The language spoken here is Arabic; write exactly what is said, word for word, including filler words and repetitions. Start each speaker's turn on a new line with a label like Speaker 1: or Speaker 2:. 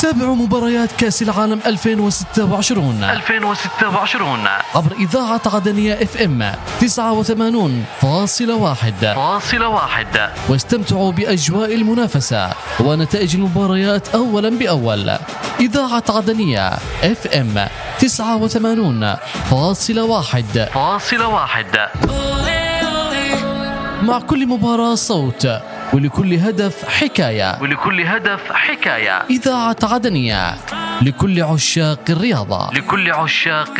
Speaker 1: تابعوا مباريات كأس العالم ألفين وستة وعشرين
Speaker 2: ألفين وستة وعشرين
Speaker 1: عبر إذاعة عدنية اف ام تسعة وثمانين فاصلة واحد
Speaker 2: فاصلة واحد
Speaker 1: واستمتعوا بأجواء المنافسة ونتائج المباريات أولا بأول. إذاعة عدنية اف ام تسعة وثمانين فاصلة واحد
Speaker 2: فاصلة واحد.
Speaker 1: مع كل مباراة صوت، ولكل هدف حكاية،
Speaker 2: ولكل هدف حكاية.
Speaker 1: إذاعة عدنية لكل عشاق الرياضة.
Speaker 2: لكل عشاق